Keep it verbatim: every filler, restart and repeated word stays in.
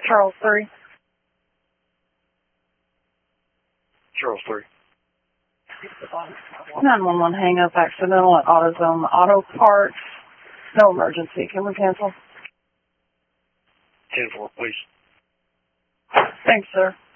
Charles three. Charles three. nine one one hang up accidental at AutoZone Auto Parts. No emergency. Can we cancel? ten four, please. Thanks, sir.